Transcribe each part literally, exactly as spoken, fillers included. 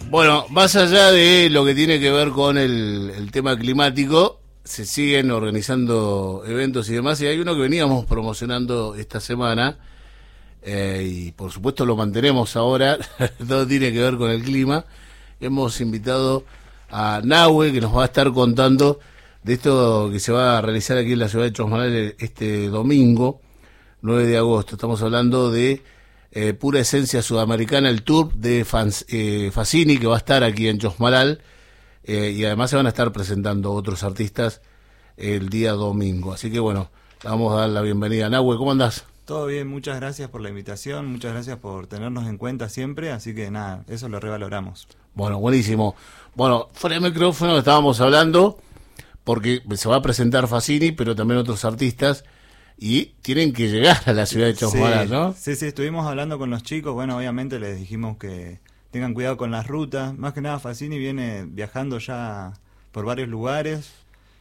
Bueno, más allá de lo que tiene que ver con el, el tema climático, se siguen organizando eventos y demás, y hay uno que veníamos promocionando esta semana, eh, y por supuesto lo mantenemos ahora, todo tiene que ver con el clima. Hemos invitado a Nahue, que nos va a estar contando de esto que se va a realizar aquí en la ciudad de Chosmalal este domingo, nueve de agosto. Estamos hablando de eh, Pura Esencia Sudamericana, el tour de Fans, eh, Fassini, que va a estar aquí en Chosmalal, eh, y además se van a estar presentando otros artistas el día domingo. Así que bueno, vamos a dar la bienvenida a Nahue. ¿Cómo andás? Todo bien, muchas gracias por la invitación, muchas gracias por tenernos en cuenta siempre, así que nada, eso lo revaloramos. Bueno, buenísimo. Bueno, fuera de micrófono estábamos hablando, porque se va a presentar Fassini, pero también otros artistas, y tienen que llegar a la ciudad de Chosmalal, sí, ¿no? Sí, sí, estuvimos hablando con los chicos, bueno, obviamente les dijimos que tengan cuidado con las rutas, más que nada Fassini viene viajando ya por varios lugares,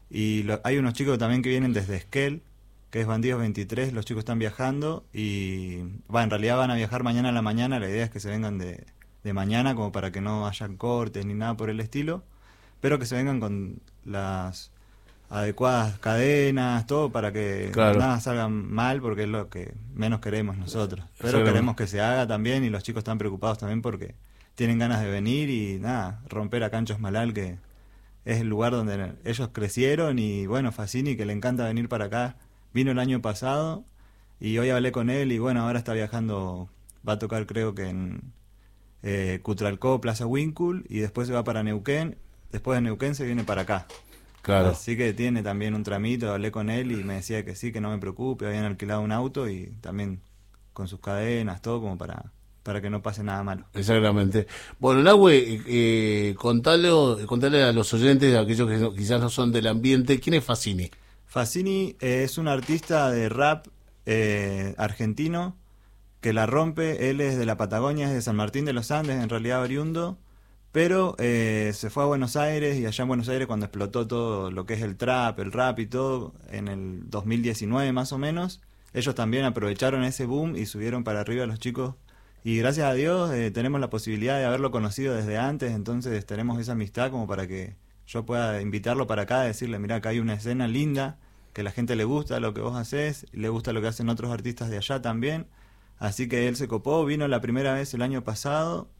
y lo, hay unos chicos también que vienen desde Esquel, que es Bandidos veintitrés, los chicos están viajando, y va, en realidad van a viajar mañana a la mañana, la idea es que se vengan de, de mañana, como para que no hayan cortes ni nada por el estilo, pero que se vengan con las adecuadas cadenas, todo para que claro. nada salga mal, porque es lo que menos queremos nosotros. Pero queremos que se haga también, y los chicos están preocupados también porque tienen ganas de venir y nada, romper acá en Chosmalal, que es el lugar donde ellos crecieron, y bueno, Fassini, que le encanta venir para acá, vino el año pasado y hoy hablé con él y bueno, ahora está viajando, va a tocar creo que en eh, Cutralcó, Plaza Winkul, y después se va para Neuquén, después de Neuquén se viene para acá. Claro. Así que tiene también un tramito, hablé con él y me decía que sí, que no me preocupe, habían alquilado un auto y también con sus cadenas, todo como para para que no pase nada malo. Exactamente. Bueno, Nahue, eh, contale, contale a los oyentes, a aquellos que no, quizás no son del ambiente, ¿quién es Fassini? Fassini eh, es un artista de rap eh, argentino que la rompe. Él es de la Patagonia, es de San Martín de los Andes, en realidad oriundo, pero eh, se fue a Buenos Aires, y allá en Buenos Aires cuando explotó todo lo que es el trap, el rap y todo, en el dos mil diecinueve más o menos, ellos también aprovecharon ese boom y subieron para arriba a los chicos, y gracias a Dios eh, tenemos la posibilidad de haberlo conocido desde antes, entonces tenemos esa amistad como para que yo pueda invitarlo para acá, decirle, mirá, acá hay una escena linda, que a la gente le gusta lo que vos hacés, le gusta lo que hacen otros artistas de allá también, así que él se copó, vino la primera vez el año pasado,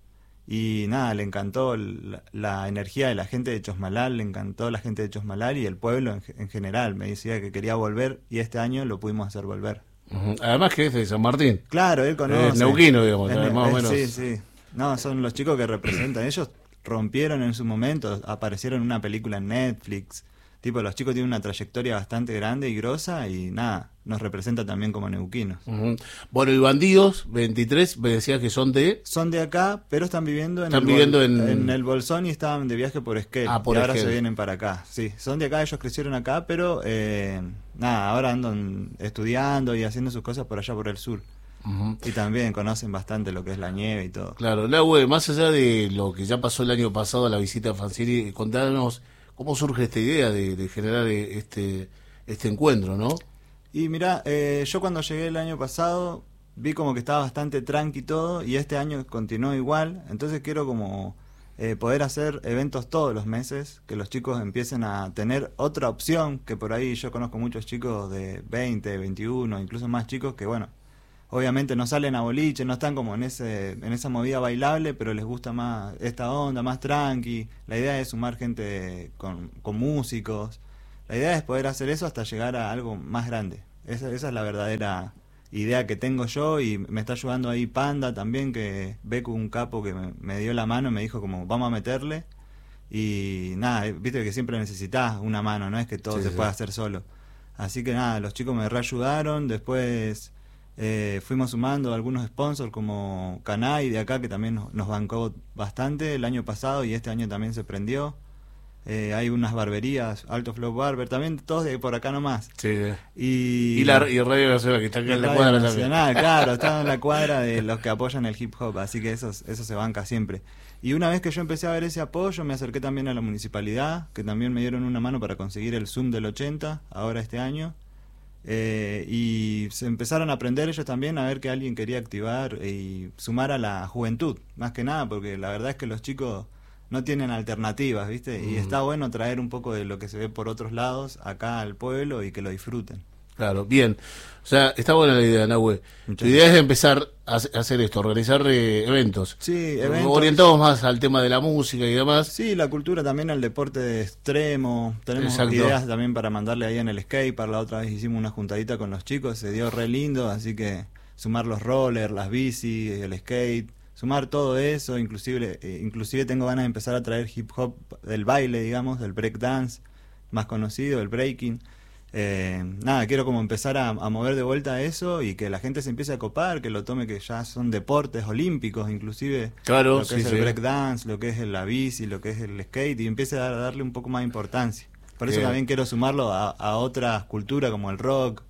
y nada, le encantó la, la energía de la gente de Chosmalal, le encantó la gente de Chosmalal y el pueblo en, en general, me decía que quería volver, y este año lo pudimos hacer volver. Uh-huh. Además que es de San Martín. Claro, él conoce. Es neuquino, digamos, es, más es, o menos. Sí, sí. No, son los chicos que representan. Ellos rompieron en su momento, aparecieron en una película en Netflix. Tipo, los chicos tienen una trayectoria bastante grande y grosa, y nada, nos representa también como neuquinos. Uh-huh. Bueno, y Bandidos veintitrés, me decías que son de... Son de acá, pero están viviendo en, están el, viviendo Bol- en... en el Bolsón, y estaban de viaje por Esquel. Ah, por y ahora Esquel. se vienen para acá. Sí, son de acá, ellos crecieron acá, pero eh, nada, ahora andan estudiando y haciendo sus cosas por allá por el sur. Uh-huh. Y también conocen bastante lo que es la nieve y todo. Claro, Nahue, más allá de lo que ya pasó el año pasado, la visita a Fassini, contanos cómo surge esta idea de, de generar este este encuentro, ¿no? Y mirá, eh, yo cuando llegué el año pasado vi como que estaba bastante tranqui todo, y este año continuó igual, entonces quiero como eh, poder hacer eventos todos los meses, que los chicos empiecen a tener otra opción, que por ahí yo conozco muchos chicos de veinte, veintiuno, incluso más chicos que bueno, obviamente no salen a boliche, no están como en ese en esa movida bailable, pero les gusta más esta onda, más tranqui. La idea es sumar gente con, con músicos. La idea es poder hacer eso hasta llegar a algo más grande. Esa, esa es la verdadera idea que tengo yo, y me está ayudando ahí Panda también, que Becu, un capo que me, me dio la mano, me dijo como vamos a meterle, y nada, viste que siempre necesitas una mano, no es que todo sí, se sí. pueda hacer solo. Así que nada, los chicos me reayudaron, después... Eh, fuimos sumando algunos sponsors como Canay de acá, que también nos, nos bancó bastante el año pasado, y este año también se prendió. Eh, hay unas barberías, Alto Flow Barber, también todos de por acá nomás. Sí. Y, y, la, y Radio Nacional, que está acá en la Radio cuadra Nacional, también. claro, está en la cuadra de los que apoyan el hip hop, así que eso, eso se banca siempre. Y una vez que yo empecé a ver ese apoyo, me acerqué también a la municipalidad, que también me dieron una mano para conseguir el Zoom del ochenta, ahora este año. Eh, y se empezaron a aprender ellos también a ver que alguien quería activar y sumar a la juventud, más que nada, porque la verdad es que los chicos no tienen alternativas, ¿viste? Y Mm. está bueno traer un poco de lo que se ve por otros lados acá al pueblo y que lo disfruten. Claro, bien. O sea, está buena la idea, Nahue. Muchas Tu idea es empezar a hac- a hacer esto, organizar eh, eventos. Sí, eventos. Orientados más al tema de la música y demás. Sí, la cultura también, el deporte de extremo. Tenemos Exacto. ideas también para mandarle ahí en el skatepark. La otra vez hicimos una juntadita con los chicos, se dio re lindo, así que sumar los rollers, las bici, el skate, sumar todo eso. Inclusive, eh, inclusive tengo ganas de empezar a traer hip hop del baile, digamos, del break dance, más conocido, el breaking. Eh, nada, quiero como empezar a, a mover de vuelta eso y que la gente se empiece a copar, que lo tome, que ya son deportes olímpicos, inclusive Claro, lo que sí, es sí. el breakdance, lo que es la bici, lo que es el skate, y empiece a darle un poco más de importancia. Por eso Bien. también quiero sumarlo a, a otras culturas como el rock,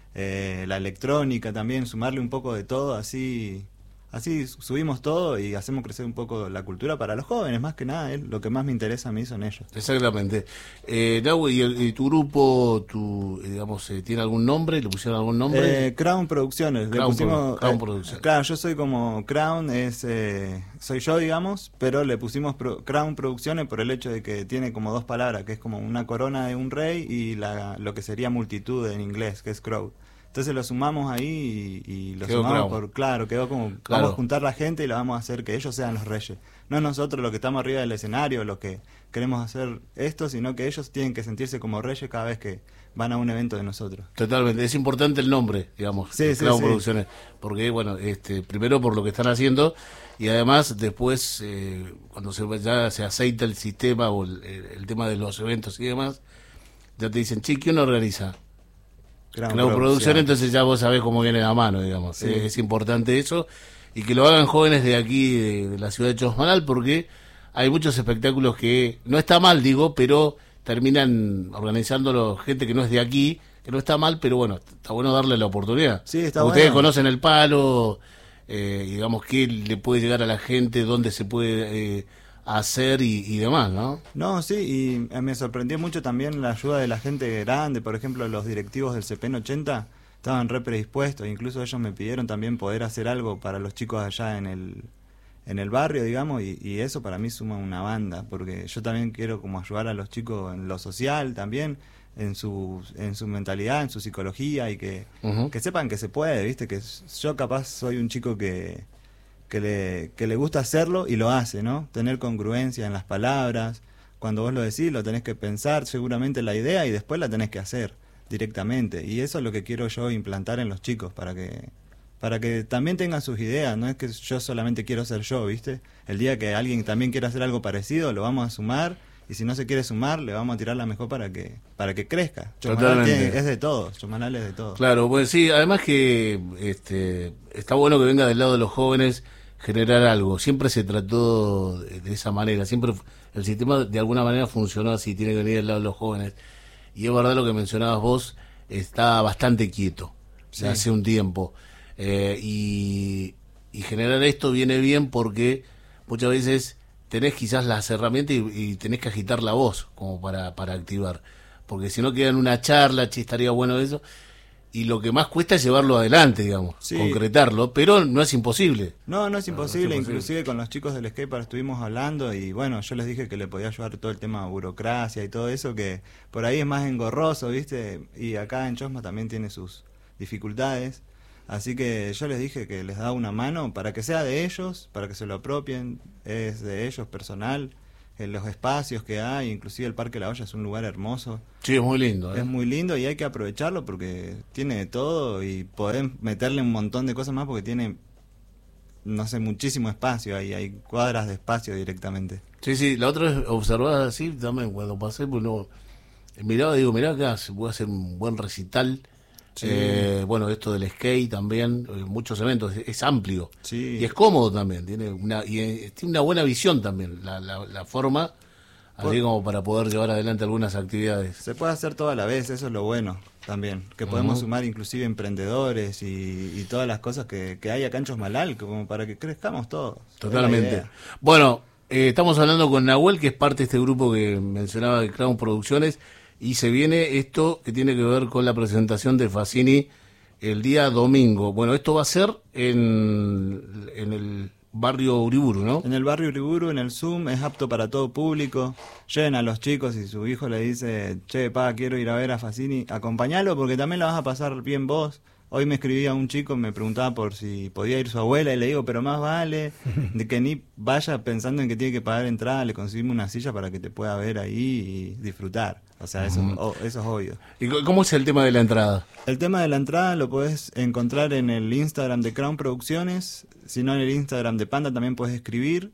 eh, la electrónica también, sumarle un poco de todo, así así subimos todo y hacemos crecer un poco la cultura para los jóvenes, más que nada, eh, lo que más me interesa a mí son ellos. Exactamente. Eh, Nahue, ¿y, el- y tu grupo, tu, eh, digamos, eh, tiene algún nombre? ¿Le pusieron algún nombre? Eh, Crown Producciones. le Crown pusimos, Produ- Crown eh, Producciones. Claro, yo soy como Crown, es eh, soy yo, digamos, pero le pusimos pro- Crown Producciones por el hecho de que tiene como dos palabras, que es como una corona de un rey y la, lo que sería multitud en inglés, que es crowd. Entonces lo sumamos ahí y, y lo Quedó sumamos Crown. por, claro, quedó como, Claro. vamos a juntar la gente y la vamos a hacer que ellos sean los reyes. No nosotros los que estamos arriba del escenario, los que queremos hacer esto, sino que ellos tienen que sentirse como reyes cada vez que van a un evento de nosotros. Totalmente, es importante el nombre, digamos, Sí, de sí, Crown sí. Producciones, porque bueno, este, primero por lo que están haciendo y además después eh, cuando se ya se aceita el sistema o el, el- el tema de los eventos y demás, ya te dicen, che, ¿quién organiza? Crown Crown Producción. Producciones, entonces ya vos sabés cómo viene la mano, digamos. Sí. Eh, es importante eso y que lo hagan jóvenes de aquí, de, de la ciudad de Chosmalal, porque hay muchos espectáculos que no está mal, digo, pero terminan organizándolo gente que no es de aquí, que no está mal, pero bueno, está bueno darle la oportunidad. Sí, está Porque Ustedes bueno. conocen el palo, eh, digamos, qué le puede llegar a la gente, dónde se puede eh, hacer y, y demás, ¿no? No, sí, y eh, me sorprendió mucho también la ayuda de la gente grande, por ejemplo, los directivos del C P N ochenta estaban re predispuestos, incluso ellos me pidieron también poder hacer algo para los chicos allá en el en el barrio, digamos, y, y eso para mí suma una banda, porque yo también quiero como ayudar a los chicos en lo social también, en su en su mentalidad, en su psicología y que, Ujú. que sepan que se puede, ¿viste? Que s- yo capaz soy un chico que que le, que le gusta hacerlo y lo hace, ¿no? Tener congruencia en las palabras, cuando vos lo decís lo tenés que pensar seguramente la idea y después la tenés que hacer directamente, y eso es lo que quiero yo implantar en los chicos para que para que también tengan sus ideas, no es que yo solamente quiero ser yo, ¿viste? El día que alguien también quiera hacer algo parecido, lo vamos a sumar, y si no se quiere sumar, le vamos a tirar la mejor para que para que crezca. Chomanal Totalmente. tiene- es de todos, Chomanal es de todos. Claro, pues sí, además que este, está bueno que venga del lado de los jóvenes generar algo. Siempre se trató de, de esa manera, siempre fu- el sistema de alguna manera funcionó así, tiene que venir del lado de los jóvenes. Y es verdad lo que mencionabas vos, está bastante quieto, Sí. de hace un tiempo. Eh, y, y generar esto viene bien porque muchas veces tenés quizás las herramientas y, y tenés que agitar la voz como para, para activar. Porque si no queda en una charla, che, estaría bueno eso. Y lo que más cuesta es llevarlo adelante, digamos, Sí. concretarlo, pero no es imposible. No, no es imposible, no es imposible. inclusive con los chicos del skatepark estuvimos hablando y bueno, yo les dije que le podía ayudar todo el tema de burocracia y todo eso, que por ahí es más engorroso, ¿viste? Y acá en Chosma también tiene sus dificultades, así que yo les dije que les da una mano para que sea de ellos, para que se lo apropien, es de ellos personal, en los espacios que hay, inclusive el Parque La Olla es un lugar hermoso. Sí, es muy lindo. ¿eh? Es muy lindo y hay que aprovecharlo porque tiene de todo y poder meterle un montón de cosas más porque tiene, no sé, muchísimo espacio ahí, hay cuadras de espacio directamente. Sí, sí, la otra vez observaba así, también cuando pasé, pues no, miraba, digo, mirá acá, se puede hacer un buen recital. Sí. Eh, bueno, esto del skate también, eh, muchos eventos, es, es amplio. Sí. Y es cómodo también, tiene una y eh, tiene una buena visión también, la, la, la forma, así Por- como para poder llevar adelante algunas actividades. Se puede hacer todo a la vez, eso es lo bueno también, que podemos Ujú. sumar inclusive emprendedores y, y todas las cosas que, que hay acá en Chosmalal, como para que crezcamos todos. Es la Totalmente. idea. Bueno, eh, estamos hablando con Nahuel, que es parte de este grupo que mencionaba de Crown Producciones, y se viene esto que tiene que ver con la presentación de Fassini el día domingo. Bueno, esto va a ser en, en el barrio Uriburu, ¿no? En el barrio Uriburu, en el Zoom, es apto para todo público. Lleven a los chicos y su hijo le dice, che, pa, quiero ir a ver a Fassini, acompañalo porque también la vas a pasar bien vos. Hoy me escribía un chico, me preguntaba por si podía ir su abuela y le digo, pero más vale de que ni vaya pensando en que tiene que pagar entrada, le conseguimos una silla para que te pueda ver ahí y disfrutar. O sea, eso, uh-huh. oh, eso es obvio. ¿Y cómo es el tema de la entrada? El tema de la entrada lo podés encontrar en el Instagram de Crown Producciones, si no en el Instagram de Panda también puedes escribir.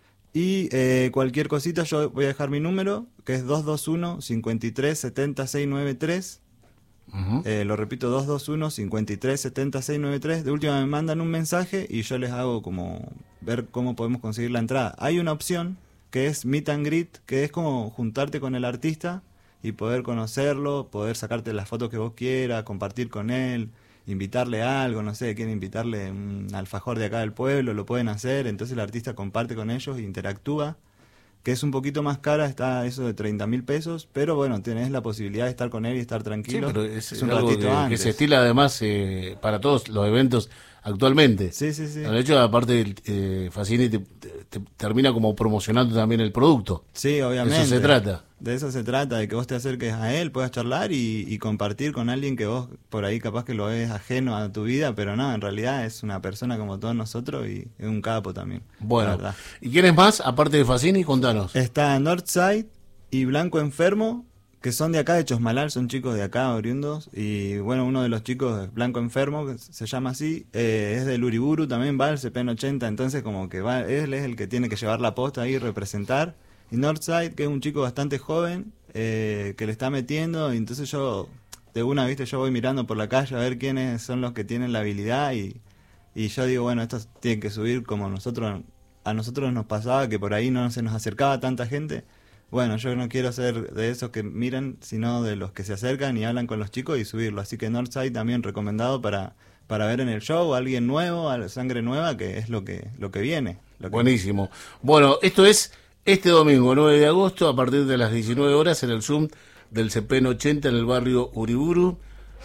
Y eh, cualquier cosita, yo voy a dejar mi número, que es dos dos uno, cinco tres, siete cero seis nueve tres. Uh-huh. Eh, lo repito, dos dos uno, cinco tres, siete cero seis nueve tres. De última me mandan un mensaje y yo les hago como ver cómo podemos conseguir la entrada. Hay una opción que es Meet and Greet, que es como juntarte con el artista y poder conocerlo, poder sacarte las fotos que vos quieras, compartir con él, invitarle a algo, no sé, quieren invitarle un alfajor de acá del pueblo, lo pueden hacer, entonces el artista comparte con ellos e interactúa. Que es un poquito más cara, está eso de treinta mil pesos, pero bueno, tenés la posibilidad de estar con él y estar tranquilo. Sí, pero es, es un algo ratito que, antes. que se estila además eh, para todos los eventos actualmente. Sí, sí, sí. De hecho, aparte, eh, Fassini te, te, te termina como promocionando también el producto. Sí, obviamente. De eso se trata. De eso se trata, de que vos te acerques a él, puedas charlar y, y compartir con alguien que vos por ahí capaz que lo ves ajeno a tu vida, pero no, en realidad es una persona como todos nosotros y es un capo también. Bueno, ¿y quién es más, aparte de Fassini? Contanos. Está Northside y Blanco Enfermo, que son de acá, de Chosmalal, son chicos de acá, oriundos, y bueno, uno de los chicos es Blanco Enfermo, que se llama así, eh, es del Uriburu, también va al C P N ochenta, entonces como que va, él es el que tiene que llevar la posta ahí y representar. Y Northside, que es un chico bastante joven, eh, que le está metiendo, y entonces yo, de una, viste, yo voy mirando por la calle a ver quiénes son los que tienen la habilidad, y, y yo digo, bueno, estos tienen que subir como nosotros, a nosotros nos pasaba, que por ahí no se nos acercaba tanta gente. Bueno, yo no quiero ser de esos que miran, sino de los que se acercan y hablan con los chicos y subirlo. Así que Northside también recomendado para, para ver en el show, alguien nuevo, a sangre nueva, que es lo que, lo que viene. Lo que... Buenísimo. Bueno, esto es... Este domingo, nueve de agosto, a partir de las diecinueve horas, en el Zoom del C P N ochenta en el barrio Uriburu.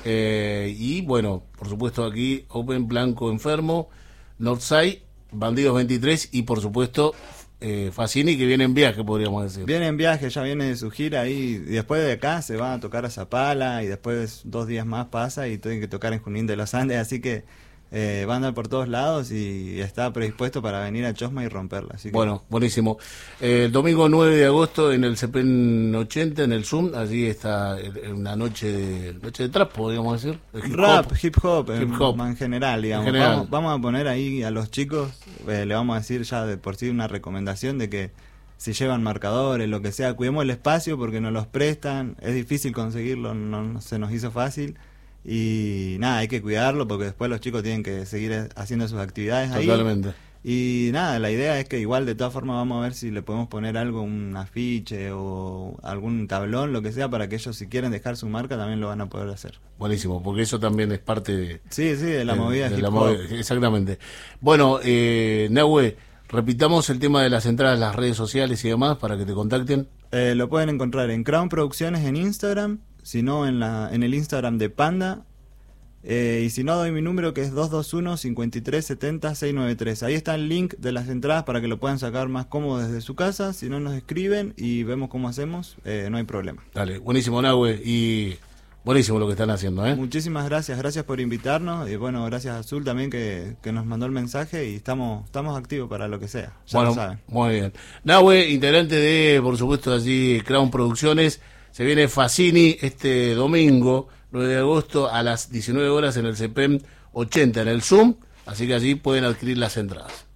Eh, y bueno, por supuesto aquí, Open Blanco Enfermo, Northside, Bandidos veintitrés y por supuesto eh, Fassini, que viene en viaje, podríamos decir. Viene en viaje, ya viene de su gira ahí, y después de acá se va a tocar a Zapala y después dos días más pasa y tiene que tocar en Junín de los Andes, así que... Eh, va a andar por todos lados y está predispuesto para venir a Chosma y romperla. Así que... Bueno, buenísimo. Eh, el domingo nueve de agosto en el C P N ochenta, en el Zoom, allí está una noche de noche de trap, podríamos decir. Hip Rap, hop. hip hop, hip en, hop. en general, digamos. En general. Vamos, vamos a poner ahí a los chicos, eh, le vamos a decir ya de por sí una recomendación de que si llevan marcadores, lo que sea, cuidemos el espacio porque nos los prestan, es difícil conseguirlo, no, no se nos hizo fácil. Y nada, hay que cuidarlo porque después los chicos tienen que seguir haciendo sus actividades ahí. Totalmente. Y nada, la idea es que igual de todas formas vamos a ver si le podemos poner algo, un afiche o algún tablón, lo que sea, para que ellos si quieren dejar su marca también lo van a poder hacer. Buenísimo, porque eso también es parte de... Sí, sí, de la movida de hip la hop. movida, exactamente. Bueno, eh, Nahue, repitamos el tema de las entradas, las redes sociales y demás para que te contacten. Eh, lo pueden encontrar en Crown Producciones en Instagram, si no en, la, en el Instagram de Panda, eh, y si no doy mi número que es dos dos uno, cinco tres, siete cero, seis nueve tres. Ahí está el link de las entradas para que lo puedan sacar más cómodo desde su casa. Si no, nos escriben y vemos cómo hacemos, eh, no hay problema. Dale, buenísimo, Nahue, y buenísimo lo que están haciendo, ¿eh? Muchísimas gracias, gracias por invitarnos, y bueno, gracias a Azul también que, que nos mandó el mensaje y estamos estamos activos para lo que sea, ya bueno, lo saben. Muy bien. Nahue, integrante de, por supuesto, allí Crown Producciones. Se viene Fassini este domingo, nueve de agosto, a las diecinueve horas en el C P N ochenta, en el Zoom, así que allí pueden adquirir las entradas.